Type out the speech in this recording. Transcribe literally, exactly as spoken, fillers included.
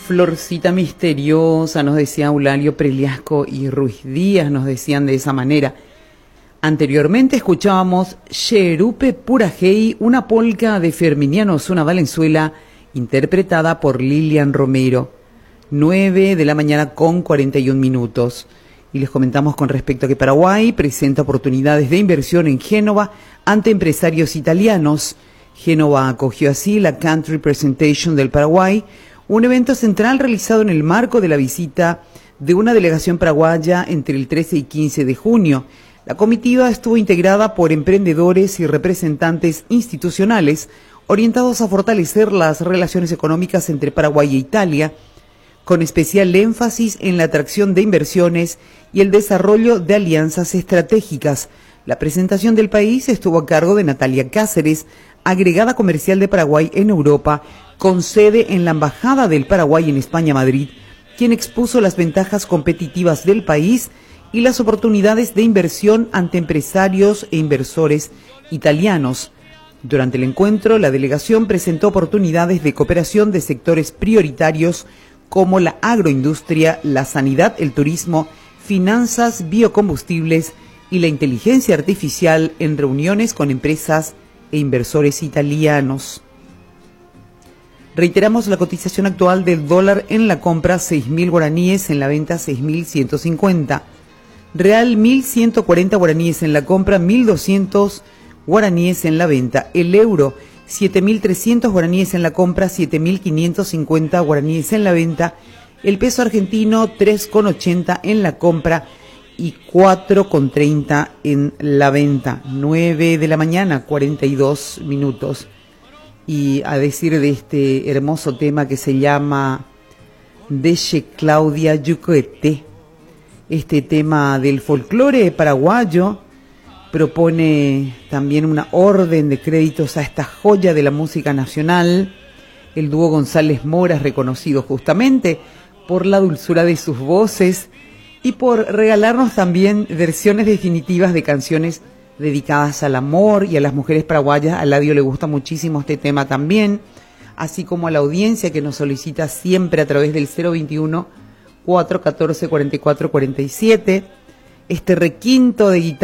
Florcita misteriosa, nos decía Eulalio Preliasco y Ruiz Díaz, nos decían de esa manera. Anteriormente escuchábamos Cherupe Purajei, una polca de Ferminiano Osuna Valenzuela, interpretada por Lilian Romero. nueve de la mañana con cuarenta y un minutos. Y les comentamos con respecto a que Paraguay presenta oportunidades de inversión en Génova ante empresarios italianos. Génova acogió así la Country Presentation del Paraguay, un evento central realizado en el marco de la visita de una delegación paraguaya entre el trece y quince de junio. La comitiva estuvo integrada por emprendedores y representantes institucionales orientados a fortalecer las relaciones económicas entre Paraguay e Italia, con especial énfasis en la atracción de inversiones y el desarrollo de alianzas estratégicas. La presentación del país estuvo a cargo de Natalia Cáceres, agregada comercial de Paraguay en Europa, con sede en la Embajada del Paraguay en España, Madrid, quien expuso las ventajas competitivas del país y las oportunidades de inversión ante empresarios e inversores italianos. Durante el encuentro, la delegación presentó oportunidades de cooperación de sectores prioritarios como la agroindustria, la sanidad, el turismo, finanzas, biocombustibles y la inteligencia artificial en reuniones con empresas e inversores italianos. Reiteramos la cotización actual del dólar en la compra seis mil guaraníes, en la venta seis mil ciento cincuenta. Real mil ciento cuarenta guaraníes en la compra, mil doscientos guaraníes en la venta. El euro siete mil trescientos guaraníes en la compra, siete mil quinientos cincuenta guaraníes en la venta. El peso argentino tres con ochenta en la compra y cuatro con treinta en la venta. nueve de la mañana, cuarenta y dos minutos. Y a decir de este hermoso tema que se llama Deche Claudia Yucuete, este tema del folclore paraguayo propone también una orden de créditos a esta joya de la música nacional. El dúo González Mora es reconocido justamente por la dulzura de sus voces y por regalarnos también versiones definitivas de canciones dedicadas al amor y a las mujeres paraguayas. A Ladio le gusta muchísimo este tema también, así como a la audiencia que nos solicita siempre a través del cero veintiuno, cuatrocientos catorce, cuarenta y cuatro cuarenta y siete, este requinto de guitarra